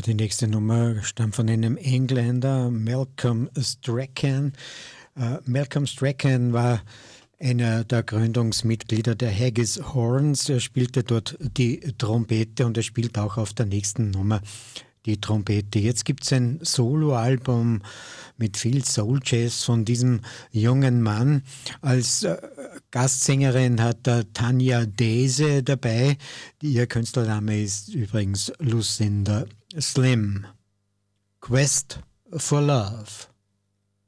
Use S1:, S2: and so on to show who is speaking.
S1: Die nächste Nummer stammt von einem Engländer, Malcolm Strachan. Malcolm Strachan war einer der Gründungsmitglieder der Haggis Horns. Er spielte dort die Trompete und er spielt auch auf der nächsten Nummer die Trompete. Jetzt gibt es ein Soloalbum mit viel Soul Jazz von diesem jungen Mann. Als Gastsängerin hat er Tanya Dese dabei. Ihr Künstlername ist übrigens Lucinda Slim. Quest for Love.